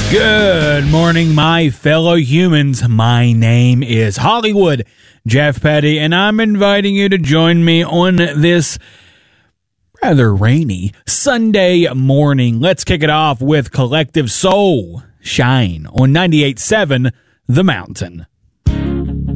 Good morning, my fellow humans. My name is Hollywood Jeff Petty, and I'm inviting you to join me on this rather rainy Sunday morning. Let's kick it off with Collective Soul, Shine, on 98.7 The Mountain.